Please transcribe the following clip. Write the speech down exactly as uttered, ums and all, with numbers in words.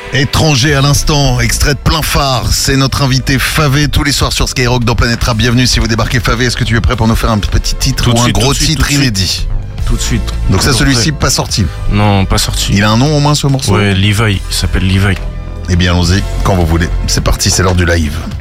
Étranger à l'instant, extrait de plein phare, c'est notre invité Favé tous les soirs sur Skyrock dans Planète Rap. Bienvenue si vous débarquez. Favé, est-ce que tu es prêt pour nous faire un petit titre Tout ou de un suite, gros tout de suite, titre tout de inédit? Tout de suite. Donc ça, Toujours celui-ci prêt. pas sorti. Non, pas sorti. Il a un nom au moins ce morceau? Ouais, Levi, il s'appelle Levi. Eh bien allons-y, quand vous voulez. C'est parti, c'est l'heure du live.